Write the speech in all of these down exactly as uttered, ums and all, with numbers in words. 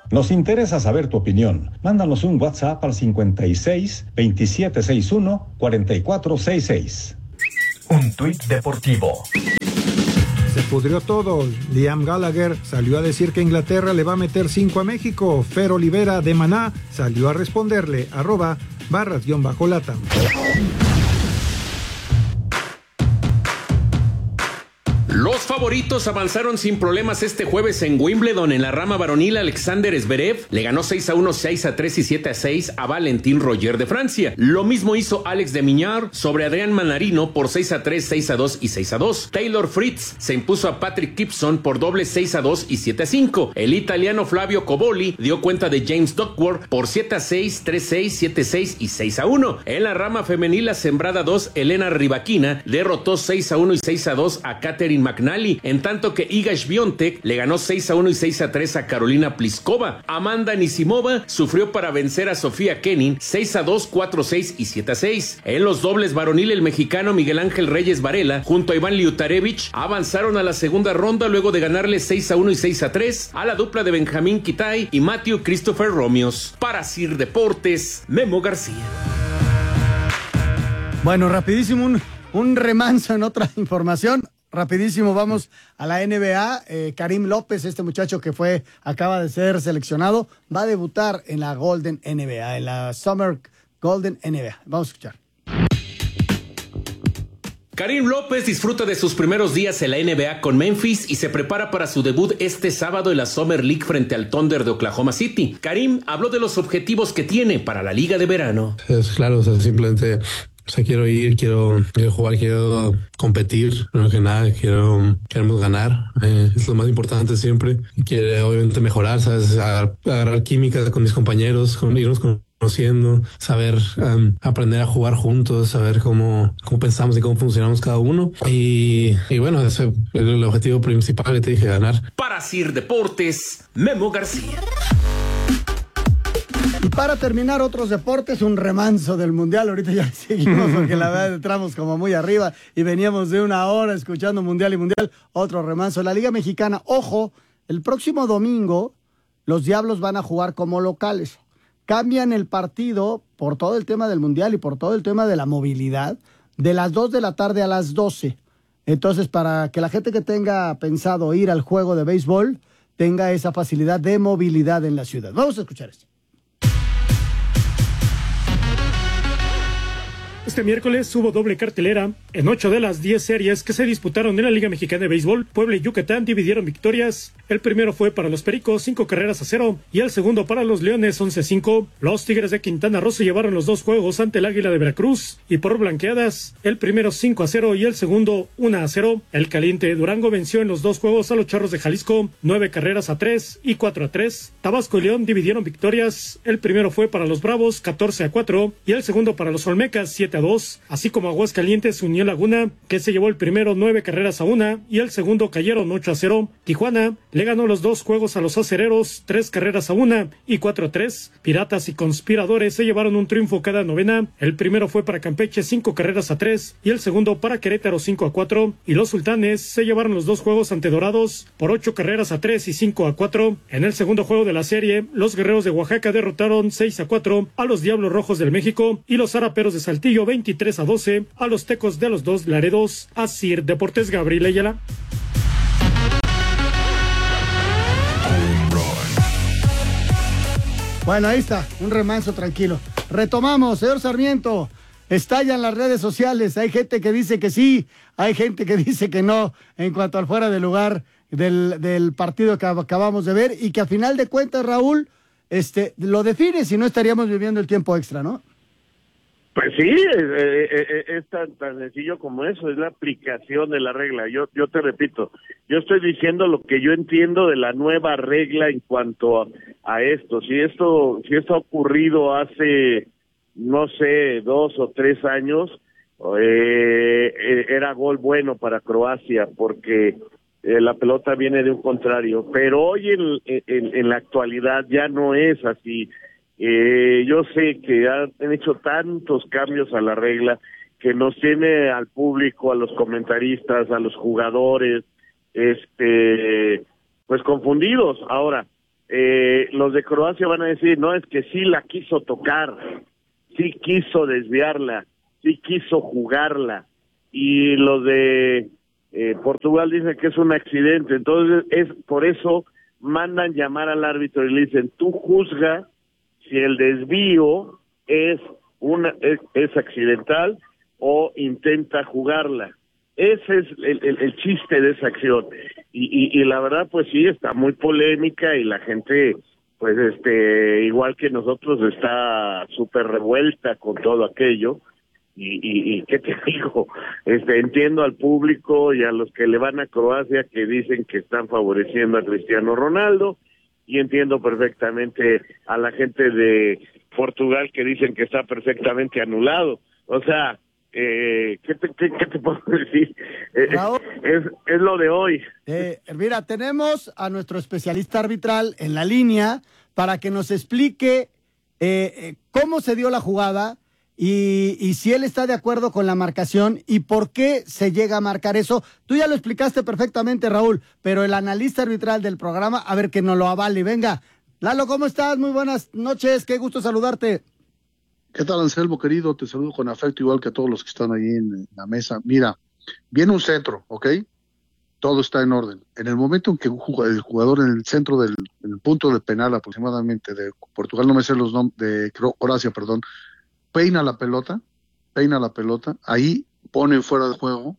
Nos interesa saber tu opinión. Mándanos un WhatsApp al cincuenta y seis, veintisiete sesenta y uno, cuarenta y cuatro sesenta y seis. Un tuit deportivo. Se pudrió todo. Liam Gallagher salió a decir que Inglaterra le va a meter cinco a México. Fer Olivera de Maná salió a responderle, arroba barras guión bajo lata. Los favoritos avanzaron sin problemas este jueves en Wimbledon. En la rama varonil, Alexander Zverev le ganó seis a uno, seis a tres y siete a seis a Valentín Roger de Francia. Lo mismo hizo Alex de Minaur sobre Adrián Manarino por seis a tres, seis a dos y seis a dos. Taylor Fritz se impuso a Patrick Gibson por doble seis a dos y siete a cinco. El italiano Flavio Coboli dio cuenta de James Duckworth por siete a seis, tres a seis, siete a seis y seis a uno. En la rama femenil, la sembrada dos, Elena Rybakina, derrotó seis a uno y seis a dos a Catherine McNally, en tanto que Iga Świątek le ganó seis a uno y seis a tres a Carolina Pliskova. Amanda Anisimova sufrió para vencer a Sofía Kenin seis a dos, cuatro a seis y siete a seis. En los dobles varonil, el mexicano Miguel Ángel Reyes Varela junto a Iván Liutarevich avanzaron a la segunda ronda luego de ganarle seis a uno y seis a tres a la dupla de Benjamín Kitay y Matthew Christopher Romios. Para Sir Deportes, Memo García. Bueno, rapidísimo un, un remanso en otra información. Rapidísimo, vamos a la N B A. Eh, Karim López, este muchacho que fue, acaba de ser seleccionado, va a debutar en la Golden N B A, en la Summer Golden N B A. Vamos a escuchar. Karim López disfruta de sus primeros días en la N B A con Memphis y se prepara para su debut este sábado en la Summer League frente al Thunder de Oklahoma City. Karim habló de los objetivos que tiene para la liga de verano. Es claro, o sea, simplemente... O sea, quiero ir, quiero, quiero jugar, quiero competir, no que nada, quiero, queremos ganar, eh, es lo más importante siempre. Quiero obviamente mejorar, ¿sabes? Agarrar, agarrar química con mis compañeros, con, irnos conociendo, saber um, aprender a jugar juntos, saber cómo, cómo pensamos y cómo funcionamos cada uno. Y, y bueno, ese es el objetivo principal que te dije, ganar. Para Sir Deportes, Memo García. Y para terminar, otros deportes, un remanso del Mundial. Ahorita ya seguimos porque la verdad entramos como muy arriba y veníamos de una hora escuchando Mundial y Mundial. Otro remanso. La Liga Mexicana, ojo, el próximo domingo los Diablos van a jugar como locales. Cambian el partido por todo el tema del Mundial y por todo el tema de la movilidad de las dos de la tarde a las doce. Entonces, para que la gente que tenga pensado ir al juego de béisbol tenga esa facilidad de movilidad en la ciudad. Vamos a escuchar esto. Este miércoles hubo doble cartelera. En ocho de las diez series que se disputaron en la Liga Mexicana de Béisbol, Puebla y Yucatán dividieron victorias. El primero fue para los Pericos, cinco carreras a cero, y el segundo para los Leones, once a cinco. Los Tigres de Quintana Roo se llevaron los dos juegos ante el Águila de Veracruz, y por blanqueadas, el primero cinco a cero y el segundo uno a cero. El Caliente de Durango venció en los dos juegos a los Charros de Jalisco, nueve carreras a tres y cuatro a tres. Tabasco y León dividieron victorias. El primero fue para los Bravos, catorce a cuatro, y el segundo para los Olmecas, siete a dos. Así como Aguascalientes unió Laguna, que se llevó el primero nueve carreras a una y el segundo cayeron ocho a cero. Tijuana le ganó los dos juegos a los Acereros, tres carreras a una y cuatro a tres. Piratas y Conspiradores se llevaron un triunfo cada novena. El primero fue para Campeche, cinco carreras a tres y el segundo para Querétaro, cinco a cuatro. Y los Sultanes se llevaron los dos juegos ante Dorados por ocho carreras a tres y cinco a cuatro. En el segundo juego de la serie, los Guerreros de Oaxaca derrotaron seis a cuatro a los Diablos Rojos del México y los Zaraperos de Saltillo veintitrés a doce a los Tecos de los Dos Laredos. A Sir Deportes, Gabriel Ayala. Bueno, ahí está, un remanso tranquilo. Retomamos, señor Sarmiento. Estallan las redes sociales. Hay gente que dice que sí, hay gente que dice que no en cuanto al fuera de lugar del, del partido que acabamos de ver y que a final de cuentas, Raúl, este, lo define, si no estaríamos viviendo el tiempo extra, ¿no? Pues sí, es, es, es tan, tan sencillo como eso, es la aplicación de la regla. Yo yo te repito, yo estoy diciendo lo que yo entiendo de la nueva regla en cuanto a, a esto. Si esto si esto ha ocurrido hace, no sé, dos o tres años, eh, era gol bueno para Croacia porque eh, la pelota viene de un contrario. Pero hoy en, en, en la actualidad ya no es así. Eh, yo sé que han hecho tantos cambios a la regla que nos tiene al público, a los comentaristas, a los jugadores, este, pues confundidos. Ahora, eh, los de Croacia van a decir, no, es que sí la quiso tocar, sí quiso desviarla, sí quiso jugarla, y los de eh, Portugal dicen que es un accidente. Entonces es por eso mandan llamar al árbitro y le dicen, tú juzga si el desvío es una es, es accidental o intenta jugarla. Ese es el, el, el chiste de esa acción. Y, y, y la verdad, pues sí, está muy polémica y la gente, pues este, igual que nosotros, está súper revuelta con todo aquello. Y, y, y qué te digo, este, entiendo al público y a los que le van a Croacia que dicen que están favoreciendo a Cristiano Ronaldo, y entiendo perfectamente a la gente de Portugal que dicen que está perfectamente anulado. O sea, eh, ¿qué, te, qué, ¿qué te puedo decir? Eh, es, es lo de hoy. Eh, mira, tenemos a nuestro especialista arbitral en la línea para que nos explique eh, cómo se dio la jugada y, y si él está de acuerdo con la marcación y por qué se llega a marcar eso. Tú ya lo explicaste perfectamente, Raúl, pero el analista arbitral del programa, a ver que nos lo avale. Venga, Lalo, ¿cómo estás? Muy buenas noches, qué gusto saludarte. ¿Qué tal, Anselmo, querido? Te saludo con afecto, igual que a todos los que están ahí en la mesa. Mira, viene un centro, ¿ok? Todo está en orden. En el momento en que el jugador en el centro del en el punto de penal aproximadamente de Portugal, no me sé los nombres, de Croacia, perdón, peina la pelota, peina la pelota, ahí pone fuera de juego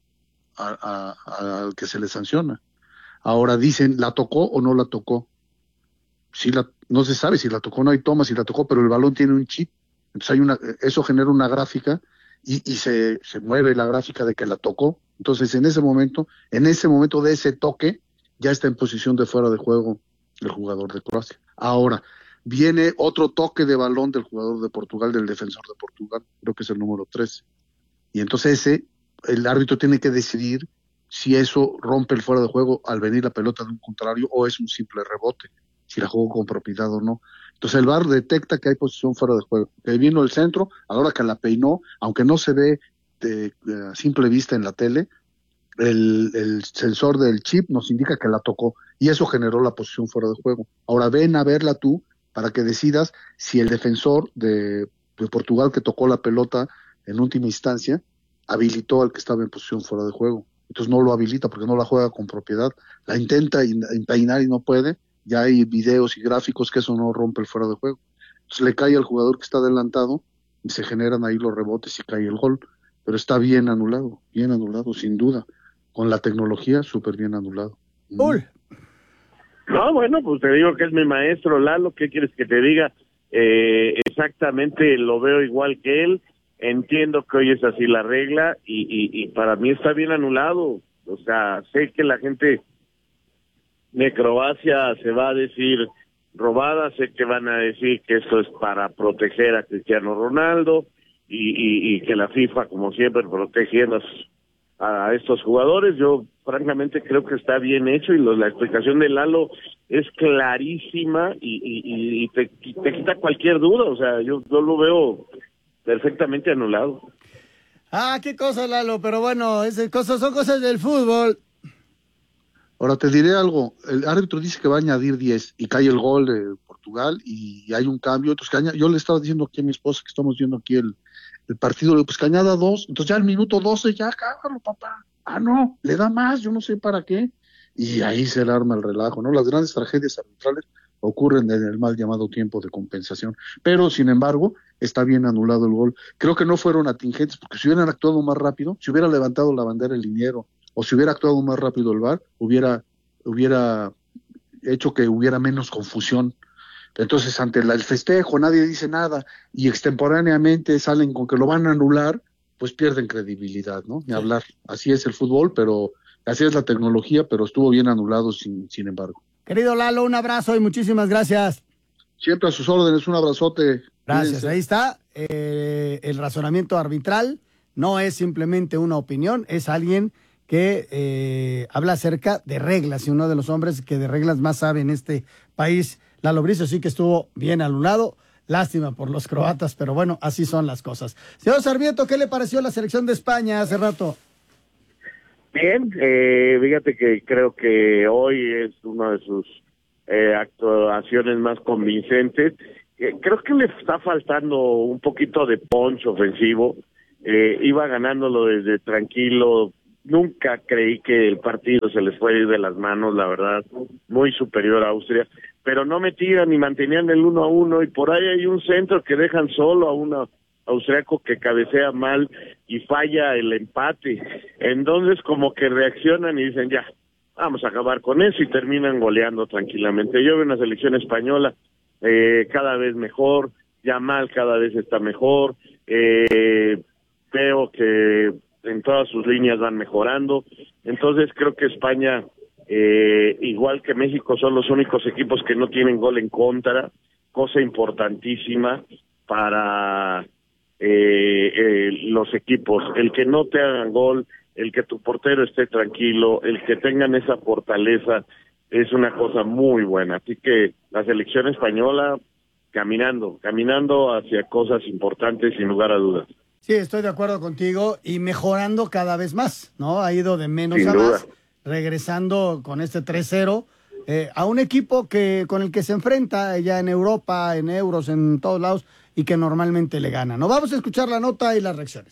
al que se le sanciona. Ahora dicen, ¿la tocó o no la tocó? Si la, no se sabe si la tocó, no hay toma si la tocó, pero el balón tiene un chip. Entonces hay una, eso genera una gráfica y, y se, se mueve la gráfica de que la tocó. Entonces en ese momento, en ese momento de ese toque, ya está en posición de fuera de juego el jugador de Croacia. Ahora, viene otro toque de balón del jugador de Portugal, del defensor de Portugal, creo que es el número trece. Y entonces ese, el árbitro tiene que decidir si eso rompe el fuera de juego al venir la pelota de un contrario o es un simple rebote, si la jugó con propiedad o no. Entonces el V A R detecta que hay posición fuera de juego, que vino el centro, a la hora que la peinó, aunque no se ve de, de a simple vista en la tele, el, el sensor del chip nos indica que la tocó, y eso generó la posición fuera de juego. Ahora ven a verla tú, para que decidas si el defensor de, de Portugal que tocó la pelota en última instancia, habilitó al que estaba en posición fuera de juego. Entonces no lo habilita porque no la juega con propiedad, la intenta peinar y no puede. Ya hay videos y gráficos que eso no rompe el fuera de juego. Entonces le cae al jugador que está adelantado y se generan ahí los rebotes y cae el gol. Pero está bien anulado, bien anulado, sin duda. Con la tecnología, súper bien anulado. Uy. No, bueno, pues te digo que es mi maestro Lalo, ¿qué quieres que te diga? Eh, exactamente lo veo igual que él, entiendo que hoy es así la regla y, y, y para mí está bien anulado. O sea, sé que la gente de Croacia se va a decir robada, sé que van a decir que esto es para proteger a Cristiano Ronaldo y, y, y que la FIFA, como siempre, protegiendo a, a estos jugadores. Yo francamente creo que está bien hecho y lo, la explicación de Lalo es clarísima y, y, y te, te quita cualquier duda. O sea, yo, yo lo veo perfectamente anulado. Ah, qué cosa, Lalo, pero bueno, esas cosas son cosas del fútbol. Ahora te diré algo, el árbitro dice que va a añadir diez y cae el gol de Portugal y hay un cambio, entonces que añade, yo le estaba diciendo aquí a mi esposa que estamos viendo aquí el, el partido, le digo, pues que añada dos, entonces ya al minuto doce ya cágalo, papá, ah no, le da más, yo no sé para qué, y ahí se le arma el relajo, ¿no? Las grandes tragedias arbitrales ocurren en el mal llamado tiempo de compensación, pero sin embargo está bien anulado el gol. Creo que no fueron atingentes, porque si hubieran actuado más rápido, si hubiera levantado la bandera el liniero o si hubiera actuado más rápido el V A R, hubiera, hubiera hecho que hubiera menos confusión. Entonces, ante la, el festejo, nadie dice nada, y extemporáneamente salen con que lo van a anular, pues pierden credibilidad, ¿no? Ni hablar. Así es el fútbol, pero así es la tecnología, pero estuvo bien anulado sin, sin embargo. Querido Lalo, un abrazo y muchísimas gracias. Siempre a sus órdenes, un abrazote. Gracias, Cuídense. ahí está. Eh, el razonamiento arbitral no es simplemente una opinión, es alguien que eh, habla acerca de reglas, y uno de los hombres que de reglas más sabe en este país, Lalo Bricio, sí que estuvo bien anulado. Lástima por los croatas, pero bueno, así son las cosas. Señor Sarmiento, ¿qué le pareció la selección de España hace rato? Bien, eh, fíjate que creo que hoy es uno de sus eh, actuaciones más convincentes. Eh, creo que le está faltando un poquito de punch ofensivo. Eh, iba ganándolo desde tranquilo. Nunca creí que el partido se les fuera a ir de las manos, la verdad, muy superior a Austria, pero no metían ni mantenían el uno a uno, y por ahí hay un centro que dejan solo a un austriaco que cabecea mal y falla el empate. Entonces como que reaccionan y dicen ya, vamos a acabar con eso, y terminan goleando tranquilamente. Yo veo una selección española eh, cada vez mejor, Yamal cada vez está mejor, eh, veo que en todas sus líneas van mejorando. Entonces creo que España, eh, igual que México, son los únicos equipos que no tienen gol en contra, cosa importantísima para eh, eh, los equipos. El que no te hagan gol, el que tu portero esté tranquilo, el que tengan esa fortaleza, es una cosa muy buena. Así que la selección española caminando, caminando hacia cosas importantes sin lugar a dudas. Sí, estoy de acuerdo contigo, y mejorando cada vez más, ¿no? Ha ido de menos Sin a duda. más, regresando con este tres cero eh, a un equipo que con el que se enfrenta ya en Europa, en euros, en todos lados, y que normalmente le gana. ¿No? Vamos a escuchar la nota y las reacciones.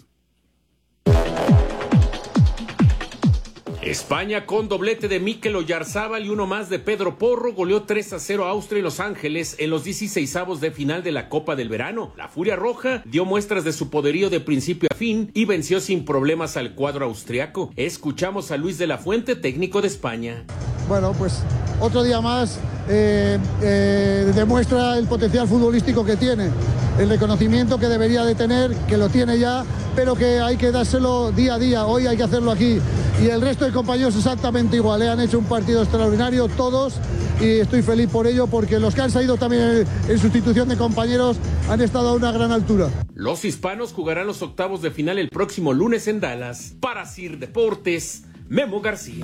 España, con doblete de Mikel Oyarzábal y uno más de Pedro Porro, goleó tres a cero a Austria y Los Ángeles en los dieciseisavos de final de la Copa del Verano. La Furia Roja dio muestras de su poderío de principio a fin y venció sin problemas al cuadro austriaco. Escuchamos a Luis de la Fuente, técnico de España. Bueno, pues otro día más eh, eh, demuestra el potencial futbolístico que tiene, el reconocimiento que debería de tener, que lo tiene ya, pero que hay que dárselo día a día. Hoy hay que hacerlo aquí. Y el resto de compañeros exactamente igual, ¿eh? Han hecho un partido extraordinario todos, y estoy feliz por ello, porque los que han salido también en, en sustitución de compañeros han estado a una gran altura. Los hispanos jugarán los octavos de final el próximo lunes en Dallas. Para Sir Deportes, Memo García.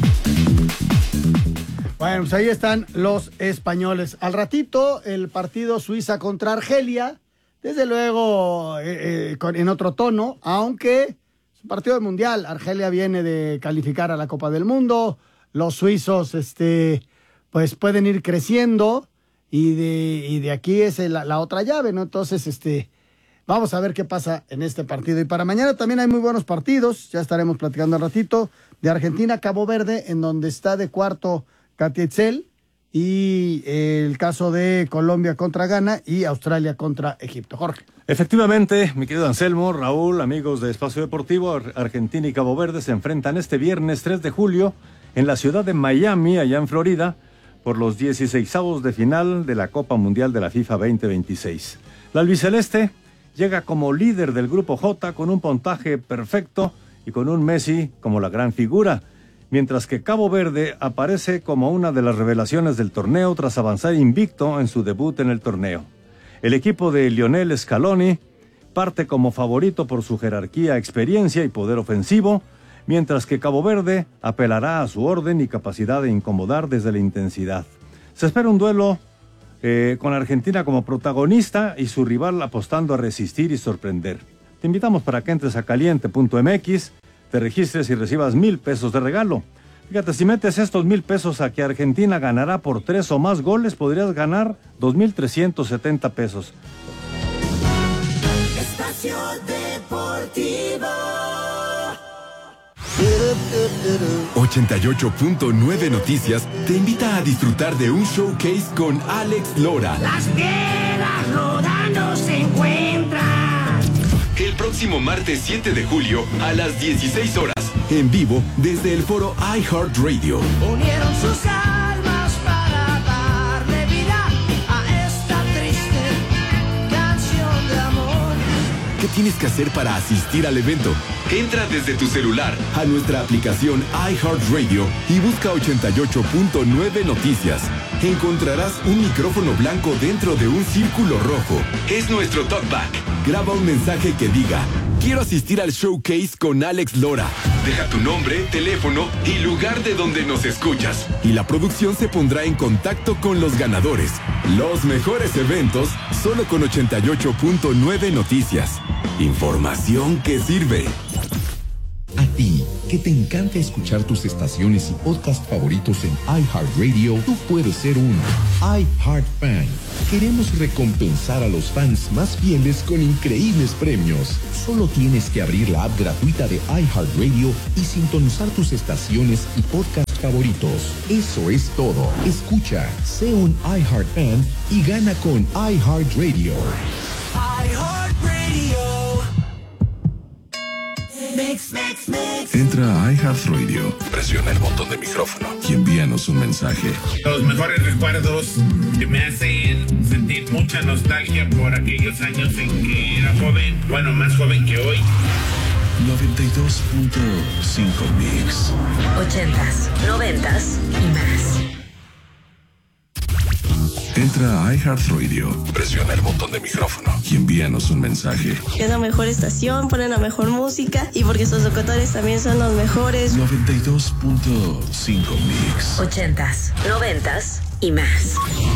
Bueno, pues ahí están los españoles. Al ratito, el partido Suiza contra Argelia, desde luego eh, eh, con, en otro tono, aunque partido del Mundial. Argelia viene de calificar a la Copa del Mundo. Los suizos, este, pues pueden ir creciendo, y de, y de aquí es la, la otra llave, ¿no? Entonces, este, vamos a ver qué pasa en este partido. Y para mañana también hay muy buenos partidos. Ya estaremos platicando al ratito de Argentina, Cabo Verde, en donde está de cuarto Catietzel, y el caso de Colombia contra Ghana y Australia contra Egipto. Jorge. Efectivamente, mi querido Anselmo, Raúl, amigos de Espacio Deportivo, Argentina y Cabo Verde se enfrentan este viernes tres de julio en la ciudad de Miami, allá en Florida, por los dieciseisavos de final de la Copa Mundial de la FIFA veinte veintiséis. La albiceleste llega como líder del Grupo J con un puntaje perfecto y con un Messi como la gran figura, mientras que Cabo Verde aparece como una de las revelaciones del torneo tras avanzar invicto en su debut en el torneo. El equipo de Lionel Scaloni parte como favorito por su jerarquía, experiencia y poder ofensivo, mientras que Cabo Verde apelará a su orden y capacidad de incomodar desde la intensidad. Se espera un duelo eh, con Argentina como protagonista y su rival apostando a resistir y sorprender. Te invitamos para que entres a caliente punto m x, te registres y recibas mil pesos de regalo. Fíjate, si metes estos mil pesos a que Argentina ganará por tres o más goles, podrías ganar dos mil trescientos setenta pesos. Espacio Deportivo. ochenta y ocho punto nueve Noticias te invita a disfrutar de un showcase con Alex Lora. Las piedras rodando se encuentran. El próximo martes siete de julio a las dieciséis horas, en vivo desde el foro iHeartRadio. Unieron sus almas para darle vida a esta triste canción de amor. ¿Qué tienes que hacer para asistir al evento? Entra desde tu celular a nuestra aplicación iHeartRadio y busca ochenta y ocho punto nueve Noticias. Encontrarás un micrófono blanco dentro de un círculo rojo. Es nuestro talkback. Graba un mensaje que diga: quiero asistir al showcase con Alex Lora. Deja tu nombre, teléfono y lugar de donde nos escuchas. Y la producción se pondrá en contacto con los ganadores. Los mejores eventos solo con ochenta y ocho punto nueve Noticias. Información que sirve. A ti, que porque te encanta escuchar tus estaciones y podcast favoritos en iHeartRadio, tú puedes ser un iHeartFan. Queremos recompensar a los fans más fieles con increíbles premios. Solo tienes que abrir la app gratuita de iHeartRadio y sintonizar tus estaciones y podcast favoritos. Eso es todo. Escucha, sé un iHeartFan y gana con iHeartRadio. Mix, mix, mix. Entra a iHeartRadio, presiona el botón de micrófono y envíanos un mensaje. Los mejores recuerdos que me hacen sentir mucha nostalgia por aquellos años en que era joven, bueno, más joven que hoy. noventa y dos punto cinco Mix. Ochentas, noventas y más. Entra a iHeartRadio, presiona el botón de micrófono y envíanos un mensaje. Es la mejor estación, ponen la mejor música y porque sus locutores también son los mejores. noventa y dos punto cinco Mix. Ochentas, noventas y más.